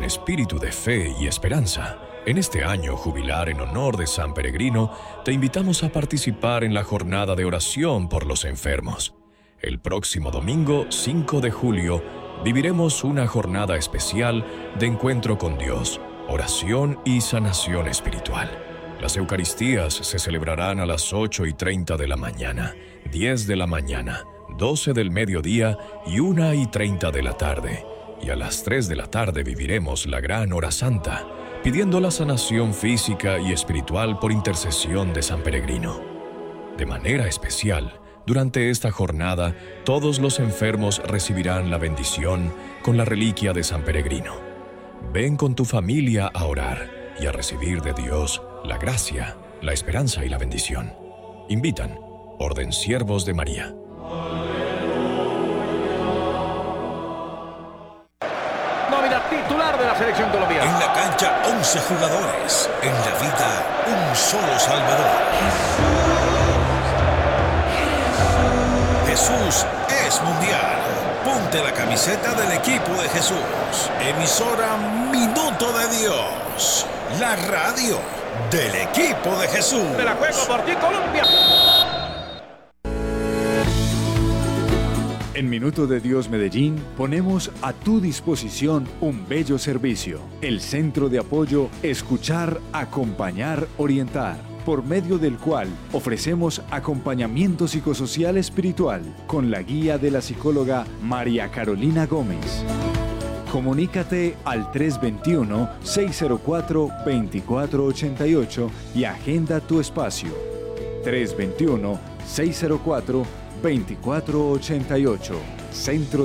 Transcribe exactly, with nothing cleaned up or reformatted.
con espíritu de fe y esperanza. En este año jubilar en honor de San Peregrino, te invitamos a participar en la jornada de oración por los enfermos. El próximo domingo, cinco de julio, viviremos una jornada especial de encuentro con Dios, oración y sanación espiritual. Las Eucaristías se celebrarán a las ocho y treinta de la mañana, diez de la mañana, doce del mediodía y una y treinta de la tarde. Y a las tres de la tarde viviremos la gran hora santa, pidiendo la sanación física y espiritual por intercesión de San Peregrino. De manera especial, durante esta jornada, todos los enfermos recibirán la bendición con la reliquia de San Peregrino. Ven con tu familia a orar y a recibir de Dios la gracia, la esperanza y la bendición. Invitan Orden Siervos de María. Nómina titular de la selección colombiana. En la cancha, once jugadores. En la vida, un solo Salvador. Jesús es mundial. Ponte la camiseta del equipo de Jesús. Emisora Minuto de Dios. La radio del equipo de Jesús. Me la juego por ti, Colombia. En Minuto de Dios Medellín ponemos a tu disposición un bello servicio. El Centro de Apoyo Escuchar, Acompañar, Orientar, por medio del cual ofrecemos acompañamiento psicosocial espiritual con la guía de la psicóloga María Carolina Gómez. Comunícate al tres dos uno, seis cero cuatro, dos cuatro ocho ocho y agenda tu espacio. tres dos uno, seis cero cuatro, dos cuatro ocho ocho. Centro